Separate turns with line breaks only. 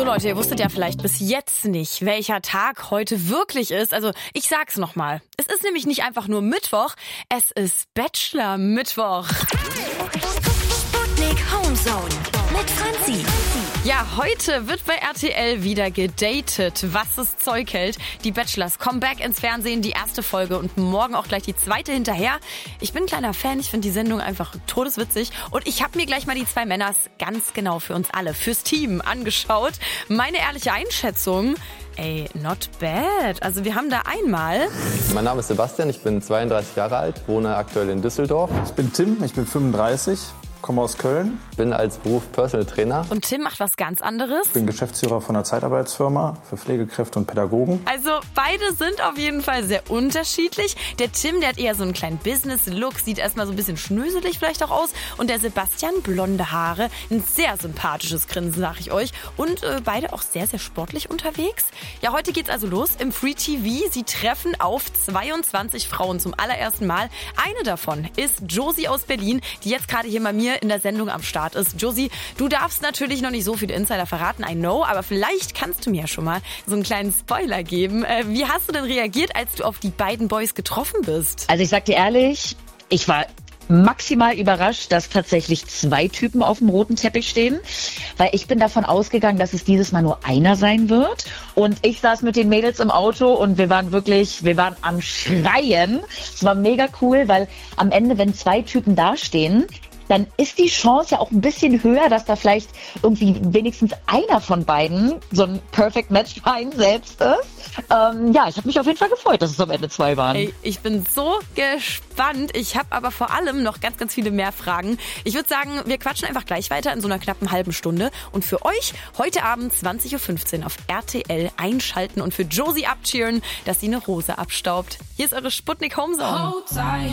Leute, ihr wusstet ja vielleicht bis jetzt nicht, welcher Tag heute wirklich ist. Also ich sag's nochmal. Es ist nämlich nicht einfach nur Mittwoch, es ist Bachelor-Mittwoch.
Sputnik Homezone mit Franzi.
Ja, heute wird bei RTL wieder gedatet, was das Zeug hält. Die Bachelors kommen back ins Fernsehen, die erste Folge und morgen auch gleich die zweite hinterher. Ich bin ein kleiner Fan, ich finde die Sendung einfach todeswitzig und ich habe mir gleich mal die zwei Männers ganz genau für uns alle, fürs Team angeschaut. Meine ehrliche Einschätzung, not bad. Also wir haben da einmal...
Mein Name ist Sebastian, ich bin 32 Jahre alt, wohne aktuell in Düsseldorf.
Ich bin Tim, ich bin 35. Komme aus Köln.
Bin als Beruf Personal Trainer.
Und Tim macht was ganz anderes.
Ich bin Geschäftsführer von einer Zeitarbeitsfirma für Pflegekräfte und Pädagogen.
Also beide sind auf jeden Fall sehr unterschiedlich. Der Tim, der hat eher so einen kleinen Business-Look, sieht erstmal so ein bisschen schnöselig vielleicht auch aus. Und der Sebastian, blonde Haare, ein sehr sympathisches Grinsen, sag ich euch. Und beide auch sehr, sehr sportlich unterwegs. Ja, heute geht's also los im Free TV. Sie treffen auf 22 Frauen zum allerersten Mal. Eine davon ist Josie aus Berlin, die jetzt gerade hier bei mir in der Sendung am Start ist. Josie, du darfst natürlich noch nicht so viele Insider verraten, I know, aber vielleicht kannst du mir ja schon mal so einen kleinen Spoiler geben. Wie hast du denn reagiert, als du auf die beiden Boys getroffen bist?
Also ich sag dir ehrlich, ich war maximal überrascht, dass tatsächlich 2 Typen auf dem roten Teppich stehen, weil ich bin davon ausgegangen, dass es dieses Mal nur einer sein wird und ich saß mit den Mädels im Auto und wir waren am Schreien. Es war mega cool, weil am Ende, wenn 2 Typen dastehen, dann ist die Chance ja auch ein bisschen höher, dass da vielleicht irgendwie wenigstens einer von beiden so ein Perfect Match für einen selbst ist. Ich habe mich auf jeden Fall gefreut, dass es am Ende 2 waren.
Ey, ich bin so gespannt. Ich habe aber vor allem noch ganz, ganz viele mehr Fragen. Ich würde sagen, wir quatschen einfach gleich weiter in so einer knappen halben Stunde. Und für euch heute Abend 20.15 Uhr auf RTL einschalten und für Josie abcheeren, dass sie eine Rose abstaubt. Hier ist eure Sputnik Homezone.